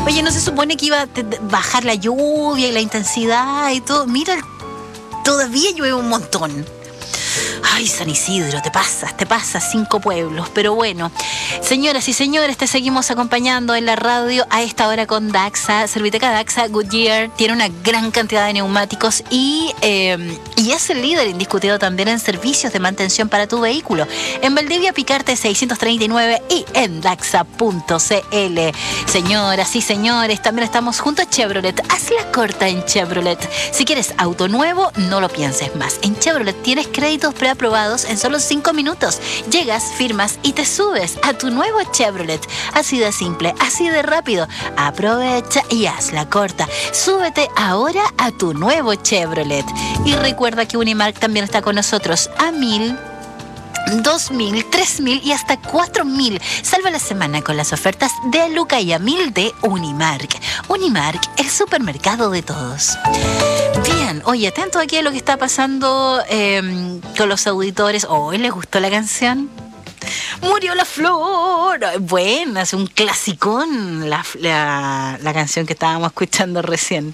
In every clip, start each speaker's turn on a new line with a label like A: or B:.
A: Oye, ¿no se supone que iba a bajar la lluvia y la intensidad y todo? Mira, todavía llueve un montón. Ay, San Isidro, te pasas 5 pueblos. Pero bueno, señoras y señores, te seguimos acompañando en la radio a esta hora con Daxa. Serviteca Daxa Goodyear tiene una gran cantidad de neumáticos y es el líder indiscutido también en servicios de mantención para tu vehículo. En Valdivia Picarte 639 y en Daxa.cl. Señoras y señores, también estamos junto a Chevrolet. Hazla corta en Chevrolet. Si quieres auto nuevo, no lo pienses más. En Chevrolet tienes créditos preaprobados en solo 5 minutos. Llegas, firmas y te subes a tu nuevo Chevrolet. Así de simple, así de rápido. Aprovecha y hazla corta. Súbete ahora a tu nuevo Chevrolet. Y recuerda que Unimark también está con nosotros a 1000, 2000, 3000 y hasta 4000. Salva la semana con las ofertas de a Luca y a 1000 de Unimark. Unimark, el supermercado de todos. Bien, oye, atento aquí a lo que está pasando con los auditores. ¿Hoy les gustó la canción? Murió la flor. Buena, es un clasicón la canción que estábamos escuchando recién.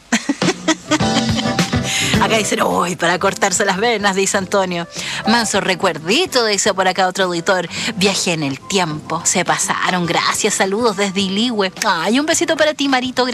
A: Acá dicen, uy, para cortarse las venas, dice Antonio. Manso recuerdito, dice por acá otro auditor. Viajé en el tiempo, se pasaron, gracias, saludos desde Iligüe. Ay, un besito para ti, Marito.